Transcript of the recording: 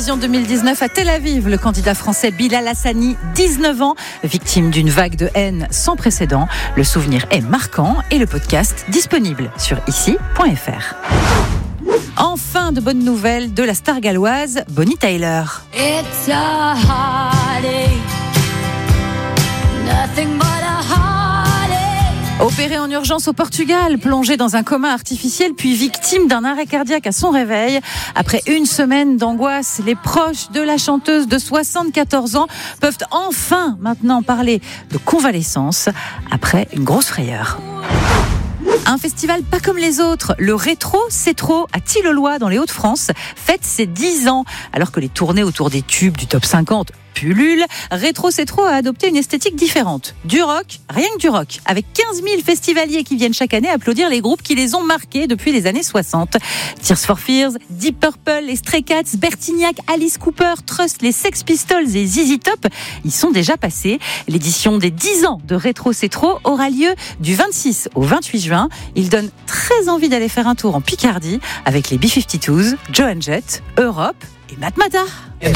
Eurovision 2019 à Tel Aviv, le candidat français Bilal Hassani, 19 ans, victime d'une vague de haine sans précédent. Le souvenir est marquant et le podcast disponible sur ici.fr. Enfin, de bonnes nouvelles de la star galloise Bonnie Tyler. It's a heartache, nothing but a heartache. Opérée en urgence au Portugal, plongée dans un coma artificiel puis victime d'un arrêt cardiaque à son réveil. Après une semaine d'angoisse, les proches de la chanteuse de 74 ans peuvent enfin maintenant parler de convalescence après une grosse frayeur. Un festival pas comme les autres, le Rétro C'est Trop à Tilloloy dans les Hauts-de-France fête ses 10 ans. Alors que les tournées autour des tubes du top 50 pullulent, Rétro C'est Trop a adopté une esthétique différente. Du rock, rien que du rock, avec 15 000 festivaliers qui viennent chaque année applaudir les groupes qui les ont marqués depuis les années 60. Tears for Fears, Deep Purple, les Stray Cats, Bertignac, Alice Cooper, Trust, les Sex Pistols et ZZ Top y sont déjà passés. L'édition des 10 ans de Rétro C'est Trop aura lieu du 26 au 28 juin. Il donne très envie d'aller faire un tour en Picardie avec les B-52s, Joan Jett, Europe et Matmata.